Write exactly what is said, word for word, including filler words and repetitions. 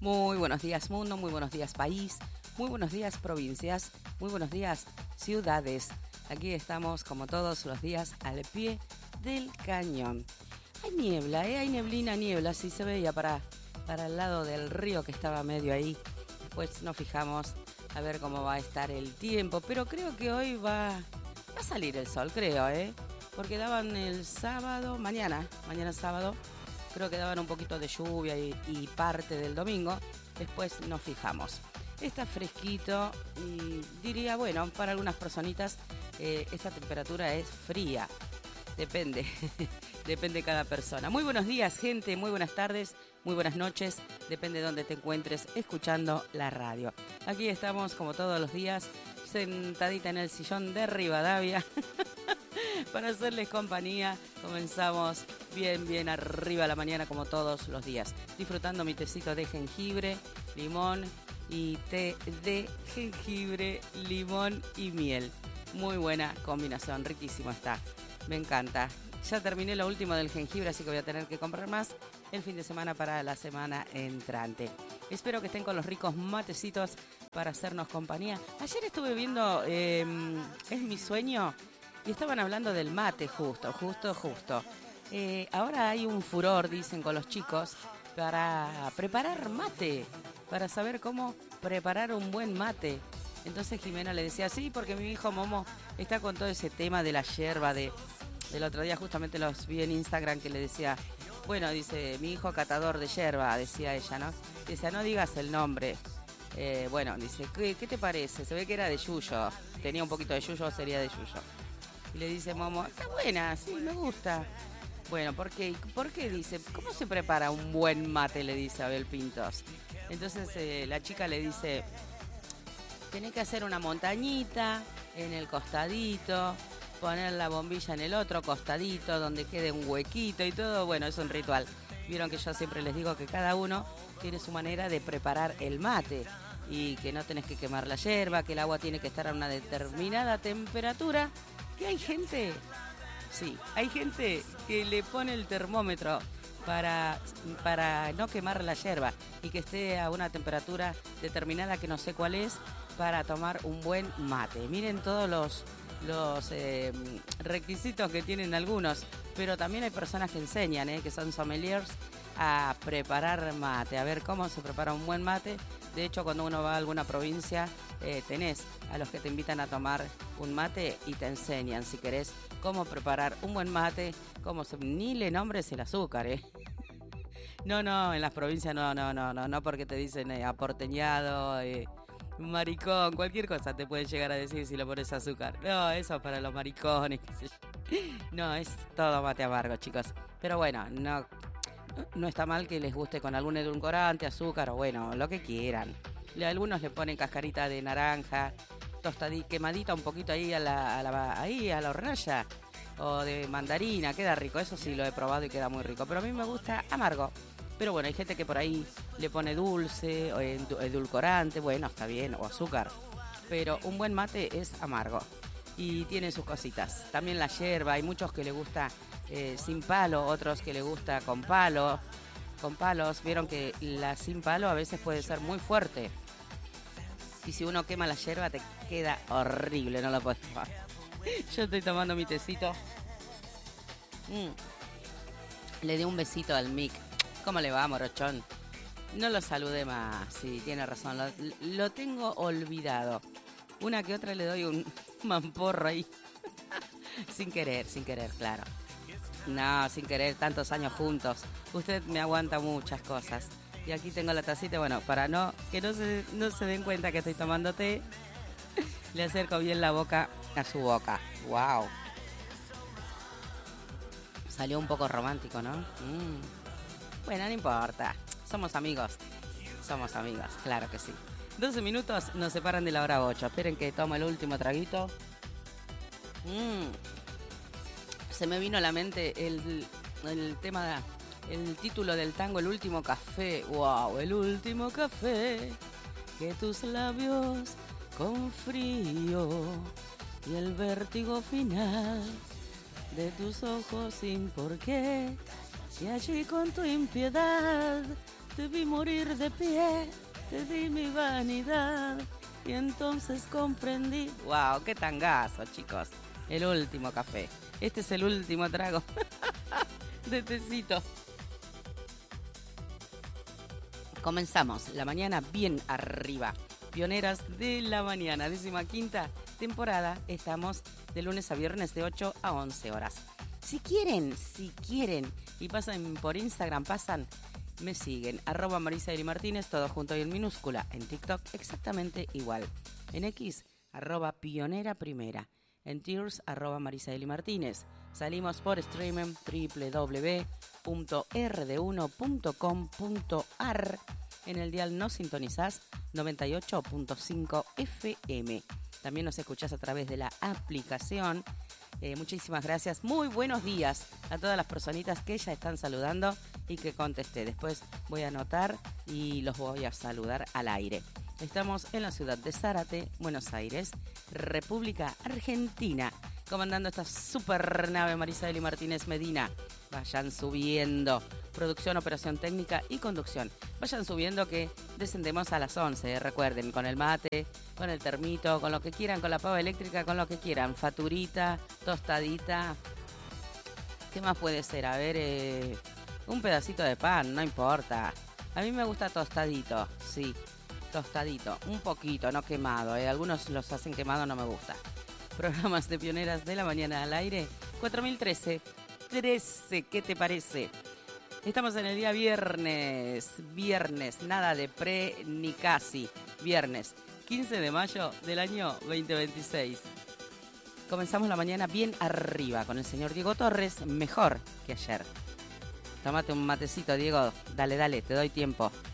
Muy buenos días mundo, muy buenos días país, muy buenos días provincias, muy buenos días ciudades. Aquí estamos como todos los días al pie del cañón. Hay niebla, ¿eh? Hay neblina, niebla, sí se veía para, para el lado del río que estaba medio ahí. Después nos fijamos a ver cómo va a estar el tiempo, pero creo que hoy va, va a salir el sol, creo, ¿eh? Porque daban el sábado, mañana, mañana sábado, creo que daban un poquito de lluvia y, y parte del domingo. Después nos fijamos. Está fresquito y diría, bueno, para algunas personitas eh, esta temperatura es fría. Depende, depende de cada persona. Muy buenos días, gente, muy buenas tardes, muy buenas noches. Depende de dónde te encuentres escuchando la radio. Aquí estamos, como todos los días, sentadita en el sillón de Rivadavia. Para hacerles compañía, comenzamos bien, bien arriba a la mañana como todos los días. Disfrutando mi tecito de jengibre, limón y té de jengibre, limón y miel. Muy buena combinación, riquísimo está. Me encanta. Ya terminé lo último del jengibre, así que voy a tener que comprar más el fin de semana para la semana entrante. Espero que estén con los ricos matecitos para hacernos compañía. Ayer estuve viendo eh, Es mi sueño. Y estaban hablando del mate, justo, justo, justo. Eh, ahora hay un furor, dicen, con los chicos para preparar mate, para saber cómo preparar un buen mate. Entonces Jimena le decía, sí, porque mi hijo Momo está con todo ese tema de la yerba. De, del otro día justamente los vi en Instagram que le decía, bueno, dice, mi hijo catador de yerba, decía ella, ¿no? Dice, no digas el nombre. Eh, bueno, dice, ¿qué, ¿qué te parece? Se ve que era de yuyo. Tenía un poquito de yuyo, sería de yuyo. Y le dice Momo, está buena, sí, me gusta. Bueno, ¿por qué? ¿Por qué? Dice, ¿cómo se prepara un buen mate? Le dice Abel Pintos. Entonces eh, la chica le dice, tenés que hacer una montañita en el costadito, poner la bombilla en el otro costadito, donde quede un huequito y todo. Bueno, es un ritual. Vieron que yo siempre les digo que cada uno tiene su manera de preparar el mate. Y que no tenés que quemar la yerba, que el agua tiene que estar a una determinada temperatura. Que hay gente, sí, hay gente que le pone el termómetro para, para no quemar la yerba y que esté a una temperatura determinada que no sé cuál es para tomar un buen mate. Miren todos los, los eh, requisitos que tienen algunos, pero también hay personas que enseñan, eh, que son sommeliers, a preparar mate, a ver cómo se prepara un buen mate. De hecho, cuando uno va a alguna provincia, eh, tenés a los que te invitan a tomar un mate y te enseñan, si querés, cómo preparar un buen mate, cómo se... Ni le nombres el azúcar, ¿eh? No, no, en las provincias no, no, no, no, no porque te dicen eh, aporteñado, eh, maricón, cualquier cosa te pueden llegar a decir si le pones azúcar. No, eso es para los maricones, qué sé yo. No, es todo mate amargo, chicos. Pero bueno, no... No está mal que les guste con algún edulcorante, azúcar o bueno, lo que quieran. Algunos le ponen cascarita de naranja, tostadita, quemadita un poquito ahí a la, a la, ahí a la hornalla, o de mandarina, queda rico. Eso sí lo he probado y queda muy rico. Pero a mí me gusta amargo. Pero bueno, hay gente que por ahí le pone dulce o edulcorante, bueno, está bien, o azúcar. Pero un buen mate es amargo y tiene sus cositas. También la yerba, hay muchos que le gusta Eh, sin palo, otros que le gusta con palo, con palos. Vieron que la sin palo a veces puede ser muy fuerte. Y si uno quema la yerba te queda horrible, no lo puedes tomar. Yo estoy tomando mi tecito. Mm. Le di un besito al Mick. ¿Cómo le va, morochón? No lo saludé más, sí, tiene razón. Lo, lo tengo olvidado. Una que otra le doy un mamporro ahí. Sin querer, sin querer, claro. No, sin querer, tantos años juntos. Usted me aguanta muchas cosas. Y aquí tengo la tacita, bueno, para no que no se, no se den cuenta que estoy tomando té, le acerco bien la boca a su boca. ¡Wow! Salió un poco romántico, ¿no? Mm. Bueno, no importa. Somos amigos. Somos amigos, claro que sí. doce minutos nos separan de la hora ocho. Esperen que tomo el último traguito. Mmm. Se me vino a la mente el, el tema, el título del tango, El último café. ¡Wow! El último café que tus labios con frío y el vértigo final de tus ojos sin por qué. Y allí con tu impiedad te vi morir de pie, te di mi vanidad y entonces comprendí. ¡Wow! ¡Qué tangazo, chicos! El último café. Este es el último trago de tecito. Comenzamos la mañana bien arriba. Pioneras de la mañana, décima quinta temporada. Estamos de lunes a viernes de ocho a once horas. Si quieren, si quieren, y pasan por Instagram, pasan, me siguen, arroba Marisa Eli Martínez, todo junto y en minúscula. En TikTok exactamente igual. En X, arroba Pionera Primera. En Tears, arroba Marisa Eli Martínez. Salimos por streaming doble u doble u doble u punto r d uno punto com punto a r. En el dial nos sintonizás noventa y ocho punto cinco F M. También nos escuchás a través de la aplicación. Eh, muchísimas gracias. Muy buenos días a todas las personitas que ya están saludando y que contesté. Después voy a anotar y los voy a saludar al aire. Estamos en la ciudad de Zárate, Buenos Aires, República Argentina, comandando esta super nave Marisa Eli Martínez Medina. Vayan subiendo. Producción, operación técnica y conducción. Vayan subiendo que descendemos a las once. Eh, recuerden, con el mate, con el termito, con lo que quieran, con la pava eléctrica, con lo que quieran. Faturita, tostadita. ¿Qué más puede ser? A ver, eh, un pedacito de pan, no importa. A mí me gusta tostadito, sí. Tostadito, un poquito, no quemado. Eh. Algunos los hacen quemado, no me gusta. Programas de Pioneras de la Mañana al aire. cuatro mil trece. trece, ¿qué te parece? Estamos en el día viernes. Viernes, nada de pre ni casi. Viernes, quince de mayo del año veinte veintiséis. Comenzamos la mañana bien arriba con el señor Diego Torres, mejor que ayer. Tómate un matecito, Diego. Dale, dale, te doy tiempo.